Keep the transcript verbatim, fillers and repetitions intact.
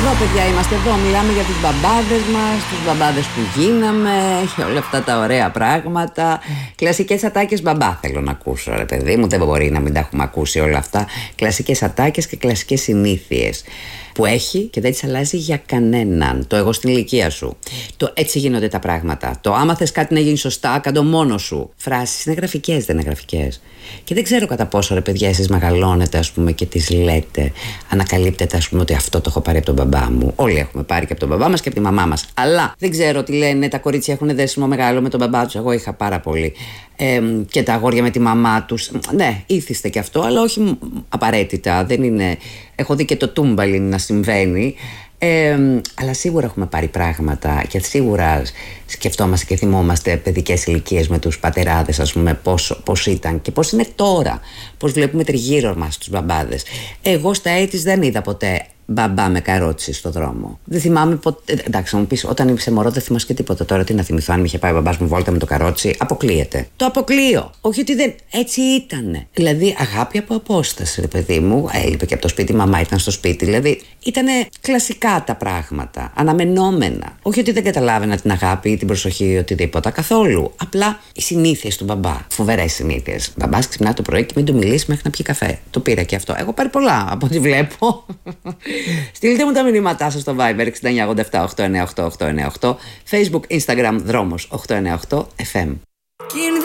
Εδώ, παιδιά, είμαστε εδώ. Μιλάμε για τους μπαμπάδες μας, τους μπαμπάδες που γίναμε, για όλα αυτά τα ωραία πράγματα. Κλασικές ατάκες μπαμπά θέλω να ακούσω, ρε παιδί μου. Δεν μπορεί να μην τα έχουμε ακούσει όλα αυτά. Κλασικές ατάκες και κλασικές συνήθειες που έχει και δεν τις αλλάζει για κανέναν. Το εγώ στην ηλικία σου. Το έτσι γίνονται τα πράγματα. Το άμα θες κάτι να γίνει σωστά, κάντο μόνο σου. Φράσεις είναι γραφικές, δεν είναι γραφικές. Και δεν ξέρω κατά πόσο, ρε παιδιά, εσείς μεγαλώνετε, ας πούμε, και τις λέτε. Ανακαλύπτετε, ας πούμε, ότι αυτό το έχω πάρει από τον μπαμπά μου. Όλοι έχουμε πάρει και από τον μπαμπά μας και από τη μαμά μας. Αλλά δεν ξέρω τι λένε. Τα κορίτσια έχουν δέσιμο μεγάλο με τον μπαμπά τους. Εγώ είχα πάρα πολύ. Ε, και τα αγόρια με τη μαμά τους. Ναι, ήθιστε και αυτό, αλλά όχι απαραίτητα. Δεν είναι. Έχω δει και το τούμπαλιν να συμβαίνει. Ε, αλλά σίγουρα έχουμε πάρει πράγματα και σίγουρα σκεφτόμαστε και θυμόμαστε παιδικές ηλικίες με τους πατεράδες, ας πούμε, πώς, πώς ήταν και πώς είναι τώρα. Πώς βλέπουμε τριγύρω μας τους μπαμπάδες. Εγώ στα έτη δεν είδα ποτέ μπαμπά με καρότσι στο δρόμο. Δεν θυμάμαι ποτέ. Εντάξει, να μου πεις, όταν είσαι μωρό δεν θυμάσαι και τίποτα. Τώρα τι να θυμηθώ, αν με είχε πάει ο μπαμπάς μου βόλτα με το καρότσι. Αποκλείεται. Το αποκλείω. Όχι ότι δεν. Έτσι ήτανε. Δηλαδή, αγάπη από απόσταση, ρε παιδί μου. Έλειπε και από το σπίτι, η μαμά ήταν στο σπίτι. Δηλαδή, ήτανε κλασικά τα πράγματα. Αναμενόμενα. Όχι ότι δεν καταλάβαινα την αγάπη ή την προσοχή ή οτιδήποτε. Καθόλου. Απλά οι συνήθειες του μπαμπά. Φοβερές συνήθειες. Μπαμπάς ξυπνά το πρωί και μην του μιλήσει μέχρι να πιει καφέ. Το πήρα και αυτό. Έχω πάρει πολλά από ό,τι βλέπω. Στείλτε μου τα μηνύματά σας στο Viber εξήντα εννιά ογδόντα επτά οκτακόσια ενενήντα οκτώ οκτακόσια ενενήντα οκτώ, Facebook, Instagram, Δρόμος οκτακόσια ενενήντα οκτώ εφ εμ.